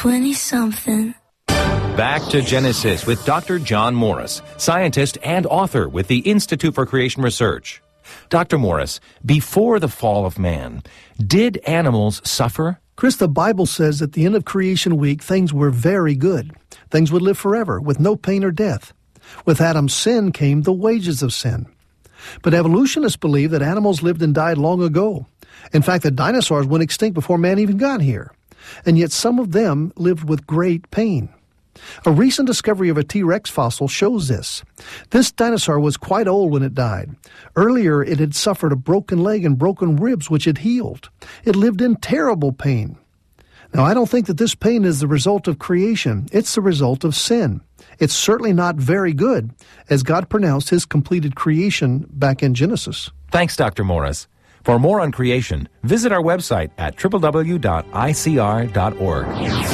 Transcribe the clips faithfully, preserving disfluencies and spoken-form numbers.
twenty-something. Back to Genesis with Doctor John Morris, scientist and author with the Institute for Creation Research. Doctor Morris, before the fall of man, did animals suffer? Chris, the Bible says at the end of creation week, things were very good. Things would live forever with no pain or death. With Adam's sin came the wages of sin. But evolutionists believe that animals lived and died long ago. In fact, the dinosaurs went extinct before man even got here. And yet some of them lived with great pain. A recent discovery of a T-Rex fossil shows this. This dinosaur was quite old when it died. Earlier, it had suffered a broken leg and broken ribs, which had healed. It lived in terrible pain. Now, I don't think that this pain is the result of creation. It's the result of sin. It's certainly not very good, as God pronounced His completed creation back in Genesis. Thanks, Doctor Morris. For more on creation, visit our website at w w w dot i c r dot org.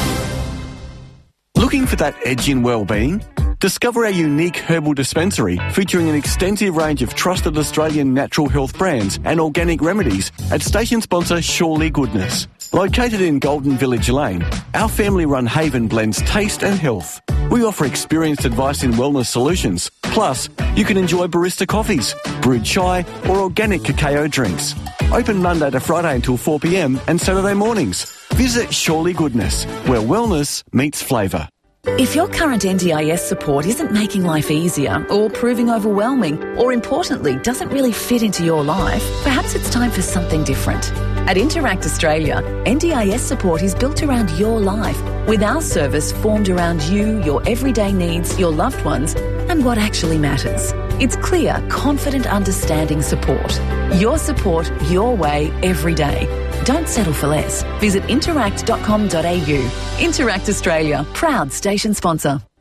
Looking for that edge in well-being? Discover our unique herbal dispensary featuring an extensive range of trusted Australian natural health brands and organic remedies at station sponsor Surely Goodness. Located in Golden Village Lane, our family-run haven blends taste and health. We offer experienced advice in wellness solutions. Plus, you can enjoy barista coffees, brewed chai or organic cacao drinks. Open Monday to Friday until four p m and Saturday mornings. Visit Surely Goodness, where wellness meets flavour. If your current N D I S support isn't making life easier or proving overwhelming or, importantly, doesn't really fit into your life, perhaps it's time for something different. At Interact Australia, N D I S support is built around your life, with our service formed around you, your everyday needs, your loved ones, and what actually matters. It's clear, confident, understanding support. Your support, your way, every day. Don't settle for less. Visit interact dot com dot a u. Interact Australia, proud station sponsor.